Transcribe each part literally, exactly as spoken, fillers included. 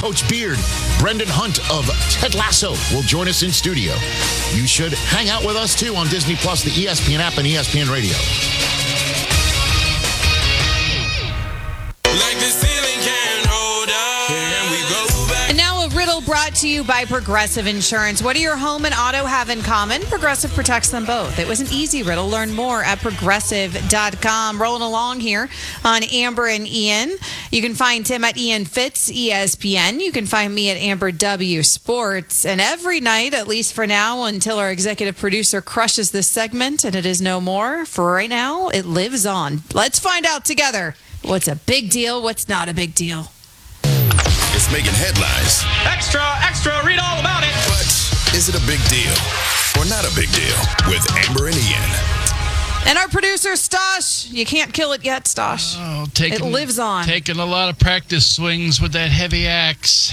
Coach Beard, Brendan Hunt of Ted Lasso will join us in studio. You should hang out with us, too, on Disney Plus, the E S P N app, and E S P N Radio. Like the ceiling can't hold up. Can we go back? And now a riddle brought to you by Progressive Insurance. What do your home and auto have in common? Progressive protects them both. It was an easy riddle. Learn more at progressive dot com. Rolling along here on Amber and Ian. You can find Tim at Ian Fitz, E S P N. You can find me at Amber W Sports. And every night, at least for now, until our executive producer crushes this segment and it is no more, for right now, it lives on. Let's find out together what's a big deal, what's not a big deal. It's making headlines. Extra, extra, read all about it. But is it a big deal or not a big deal? With Amber and Ian. And our producer, Stosh. You can't kill it yet, Stosh. Oh, taking, it lives on. Taking a lot of practice swings with that heavy axe.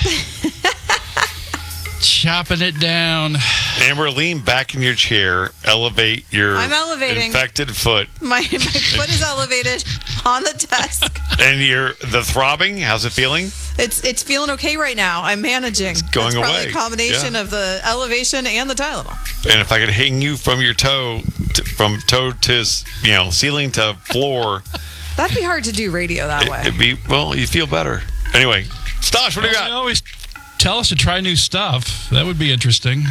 Chopping it down. Amber, lean back in your chair. Elevate your I'm elevating. infected foot. My, my foot is elevated on the desk. And your the throbbing, how's it feeling? It's it's feeling okay right now. I'm managing. It's going That's probably away. a combination Yeah. of the elevation and the Tylenol. And if I could hang you from your toe, to, from toe to, you know, ceiling to floor, That'd be hard to do radio that it, way. it'd be, well, you feel better. Anyway, Stosh, what do you Well, got? they always tell us to try new stuff. That would be interesting.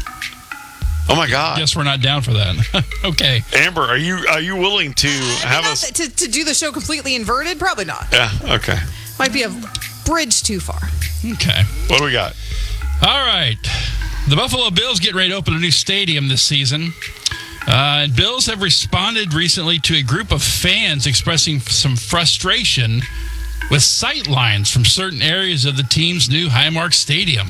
Oh my God! Guess we're not down for that. Okay. Amber, are you are you willing to have Not us? to, to do the show completely inverted? Probably not. Yeah. Okay. Might be a bridge too far. Okay. What do we got? All right. The Buffalo Bills get ready to open a new stadium this season. Uh, and Bills have responded recently to a group of fans expressing some frustration with sight lines from certain areas of the team's new Highmark Stadium.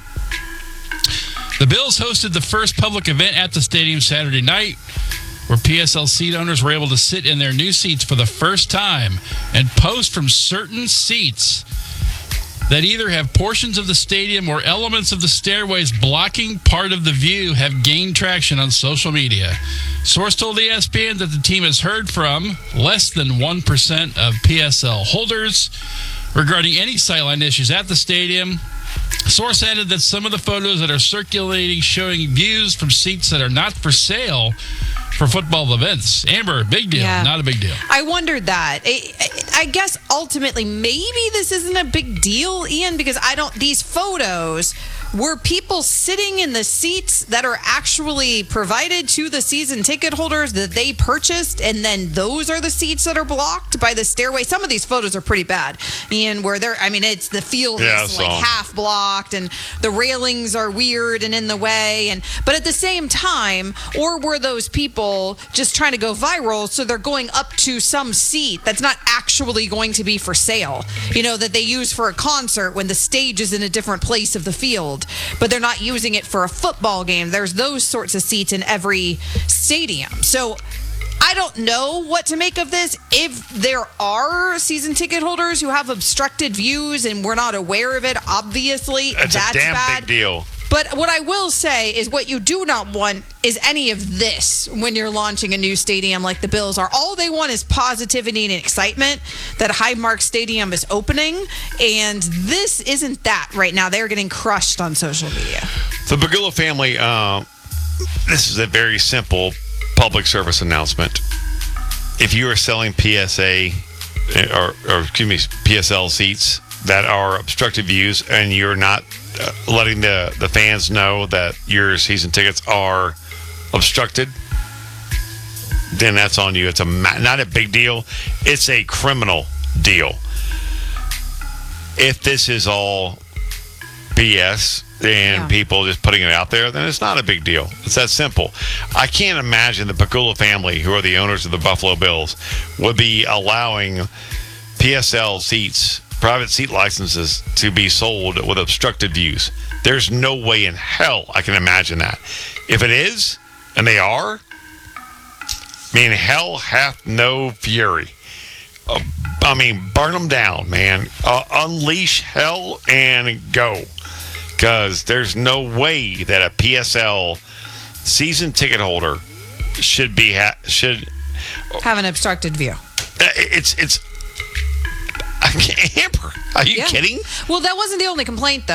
The Bills hosted the first public event at the stadium Saturday night, where P S L seat owners were able to sit in their new seats for the first time and post from certain seats that either have portions of the stadium or elements of the stairways blocking part of the view have gained traction on social media. Source told E S P N that the team has heard from less than one percent of P S L holders regarding any sightline issues at the stadium. Source added that some of the photos that are circulating showing views from seats that are not for sale for football events. Amber, big deal, Yeah. not a big deal. I wondered that. I, I, I guess ultimately maybe this isn't a big deal, Ian, because I don't. These photos were people sitting in the seats that are actually provided to the season ticket holders that they purchased, and then those are the seats that are blocked by the stairway. Some of these photos are pretty bad, Ian, where they're, I mean, it's the field Yeah, is I like saw 'em. half blocked, and the railings are weird and in the way, and but at the same time, or were those people just trying to go viral, so they're going up to some seat that's not actually going to be for sale, you know, that they use for a concert when the stage is in a different place of the field, but they're not using it for a football game. There's those sorts of seats in every stadium. So I don't know what to make of this. If there are season ticket holders who have obstructed views and we're not aware of it, obviously That's, that's a damn bad. big deal. But what I will say is what you do not want is any of this when you're launching a new stadium like the Bills are. All they want is positivity and excitement that Highmark Stadium is opening, and this isn't that right now. They're getting crushed on social media. The Bagula family, uh, this is a very simple public service announcement. If you are selling P S A, or, or excuse me, P S L seats that are obstructed views, and you're not uh, letting the, the fans know that your season tickets are obstructed, then that's on you. It's a ma- not a big deal. It's a criminal deal. If this is all B S and Yeah. people just putting it out there, then it's not a big deal. It's that simple. I can't imagine the Pagula family, who are the owners of the Buffalo Bills, would be allowing P S L seats, private seat licenses, to be sold with obstructed views. There's no way in hell I can imagine that. If it is, and they are, I mean, hell hath no fury. Uh, I mean, burn them down, man. Uh, unleash hell and go. Because there's no way that a P S L season ticket holder should be ha- should Have an obstructed view. uh, it's it's. I can't, Amber, are you Yeah. kidding? Well, that wasn't the only complaint, though.